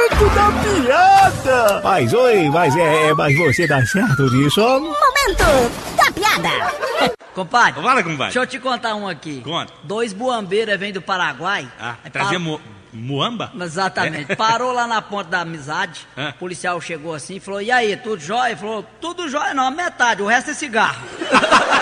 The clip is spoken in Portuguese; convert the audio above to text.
momento da piada! Mas você tá certo disso? Momento da piada. Compadre, Fala, compadre. deixa eu te contar um aqui. Conta. 2 buambeiras vêm do Paraguai. Trazia muamba? Exatamente. Parou lá na ponta da amizade. É. O policial chegou assim e falou: e aí, tudo jóia? Ele falou: tudo jóia não, metade, o resto é cigarro.